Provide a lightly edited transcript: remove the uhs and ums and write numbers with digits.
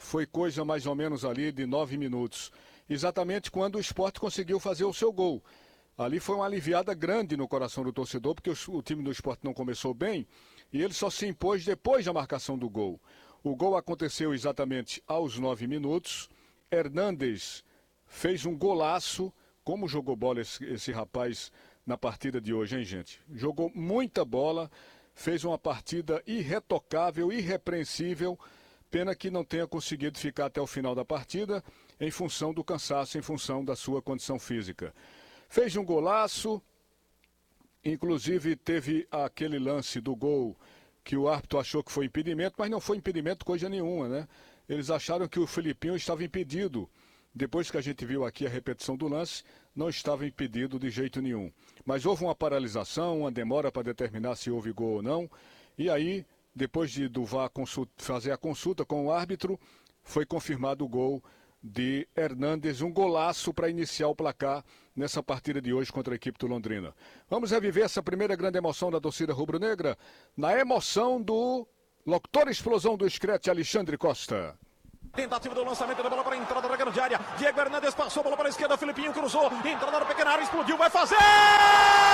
foi coisa mais ou menos ali de 9 minutos. Exatamente quando o Sport conseguiu fazer o seu gol. Ali foi uma aliviada grande no coração do torcedor, porque o time do Sport não começou bem e ele só se impôs depois da marcação do gol. O gol aconteceu exatamente aos 9 minutos. Hernández fez um golaço. Como jogou bola esse rapaz na partida de hoje, hein, gente? Jogou muita bola, fez uma partida irretocável, irrepreensível. Pena que não tenha conseguido ficar até o final da partida em função do cansaço, em função da sua condição física. Fez um golaço, inclusive teve aquele lance do gol que o árbitro achou que foi impedimento, mas não foi impedimento coisa nenhuma, né? Eles acharam que o Filipinho estava impedido. Depois que a gente viu aqui a repetição do lance, não estava impedido de jeito nenhum. Mas houve uma paralisação, uma demora para determinar se houve gol ou não. E aí, depois do VAR fazer a consulta com o árbitro, foi confirmado o gol de Hernández, um golaço para iniciar o placar nessa partida de hoje contra a equipe do Londrina. Vamos reviver essa primeira grande emoção da torcida rubro-negra na emoção do locutor explosão do Screte, Alexandre Costa. Tentativa do lançamento da bola para a entrada da grande área. Diego Hernández passou a bola para a esquerda, Filipinho cruzou, entrou na pequena área, explodiu, vai fazer!